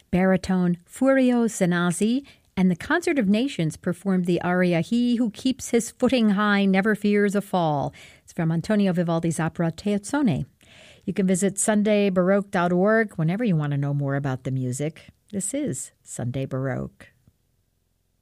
baritone Furio Zanazzi and the Concert of Nations performed the aria He Who Keeps His Footing High Never Fears a Fall. It's from Antonio Vivaldi's opera Teozzone. You can visit sundaybaroque.org whenever you want to know more about the music. This is Sunday Baroque.